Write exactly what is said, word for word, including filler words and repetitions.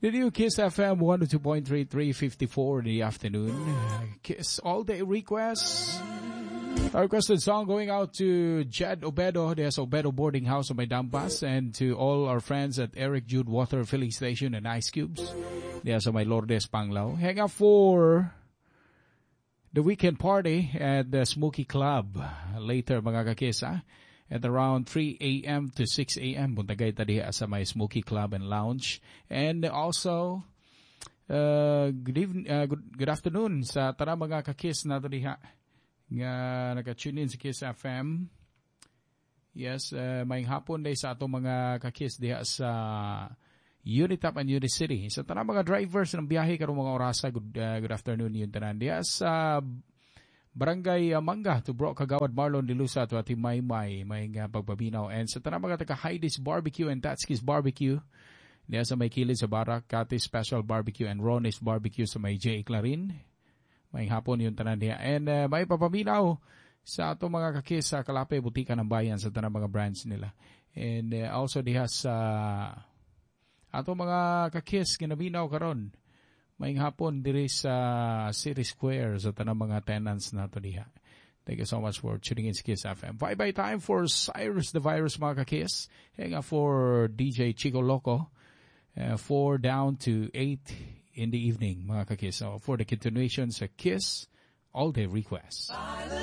The new Kiss F M one oh two point three, three fifty-four in the afternoon. Kiss all day requests. Our requested song going out to Jed Obedo. There's Obedo Boarding House on my Dampas. And to all our friends at Eric Jude Water Filling Station and Ice Cubes. There's my Lourdes Panglao. Hang out for the weekend party at the Smoky Club. Later mga kakisa. At around three a.m. to six a.m. Buntagay tadi sa may Smoky Club and Lounge. And also, uh, good, evening, uh, good, good afternoon sa tara mga kakis na diha nga naka-tune in sa Kiss F M. Yes, uh, may hapon day sa ato mga kakis diha sa Unitap and Unicity. Sa tara mga drivers ng biyahe karong mga orasa, good, uh, good afternoon yun tanan. Diha sa Barangay uh, Manga to Bro Kagawad Marlon Dilusa to Ati Maymay may uh, pagpabinaw. And sa tanang mga taga Heidi's Barbecue and Tatski's Barbecue diya sa may kilid sa Barak, Kati Special Barbecue and Ronnie's Barbecue sa may J. Clarin. May hapon yung tanan diya. And uh, may papaminaw sa ato mga kakis sa Kalape Butika ng Bayan sa tanang mga branch nila. And uh, also diha sa ato mga kakis kinabinaw karon. May hapon diri sa City Square sa tanang mga tenants nato diha. Thank you so much for tuning in to Kiss F M. Bye-bye time for Cyrus the Virus mga kakis. Hang out for D J Chico Loco. Uh, four down to eight in the evening mga kakis. So for the continuation sa Kiss All Day Request.